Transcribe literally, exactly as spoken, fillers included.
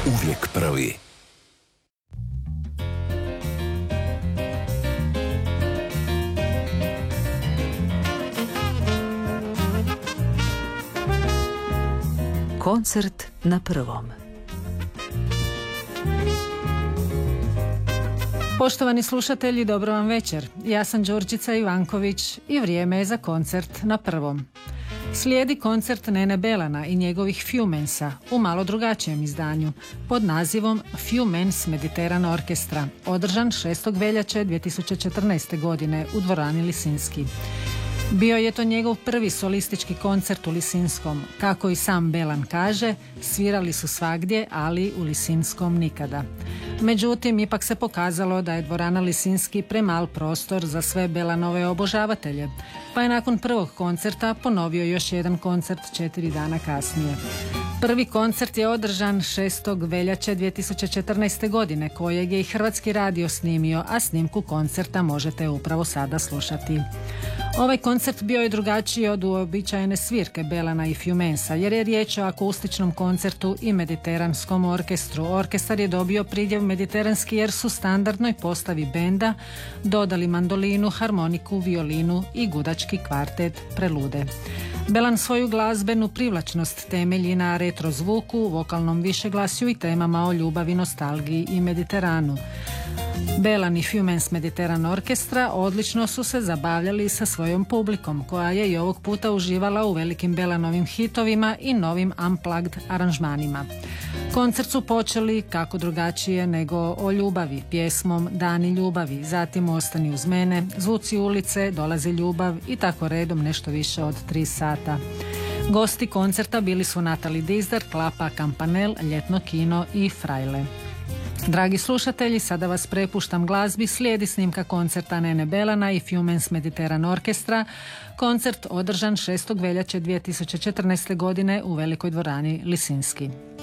uvijek prvi. Koncert na prvom. Poštovani slušatelji, dobro vam večer. Ja sam Đurđica Ivanković i vrijeme je za koncert na prvom. Slijedi koncert Nene Belana i njegovih Fumensa u malo drugačijem izdanju pod nazivom Fumens Mediteran Orkestra, održan šestog veljače dvije tisuće četrnaeste. godine u dvorani Lisinski. Bio je to njegov prvi solistički koncert u Lisinskom. Kako i sam Belan kaže, svirali su svagdje, ali u Lisinskom nikada. Međutim, ipak se pokazalo da je dvorana Lisinski premal prostor za sve Belanove obožavatelje, pa je nakon prvog koncerta ponovio još jedan koncert četiri dana kasnije. Prvi koncert je održan šestog veljače dvije tisuće četrnaeste. godine, kojeg je i Hrvatski radio snimio, a snimku koncerta možete upravo sada slušati. Ovaj koncert bio je drugačiji od uobičajene svirke Belana i Fumensa, jer je riječ o akustičnom koncertu i mediteranskom orkestru. Orkestar je dobio pridjev mediteranski jer su standardnoj postavi benda dodali mandolinu, harmoniku, violinu i gudački kvartet prelude. Belan svoju glazbenu privlačnost temelji na retro zvuku, vokalnom višeglasju i temama o ljubavi, nostalgiji i Mediteranu. Belan i Fumens Mediteran Orkestra odlično su se zabavljali sa svojom publikom, koja je i ovog puta uživala u velikim Belanovim hitovima i novim unplugged aranžmanima. Koncert su počeli kako drugačije nego o ljubavi, pjesmom Dani ljubavi, zatim Ostani uz mene, Zvuci ulice, Dolazi ljubav i tako redom nešto više od tri sata. Gosti koncerta bili su Natali Dizdar, Klapa Kampanel, Ljetno kino i Frajle. Dragi slušatelji, sada vas prepuštam glazbi, slijedi snimka koncerta Nene Belana i Fumens Mediteran Orkestra, koncert održan šestog veljače dvije tisuće četrnaeste. godine u velikoj dvorani Lisinski.